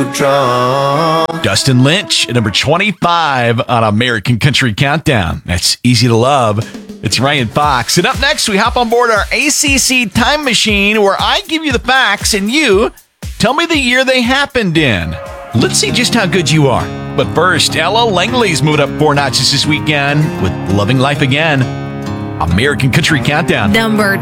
Dustin Lynch at number 25 on American Country Countdown. That's Easy to Love. It's Ryan Fox. And up next, we hop on board our ACC time machine where I give you the facts and you tell me the year they happened in. Let's see just how good you are. But first, Ella Langley's moved up 4 notches this weekend with Loving Life Again. American Country Countdown. Number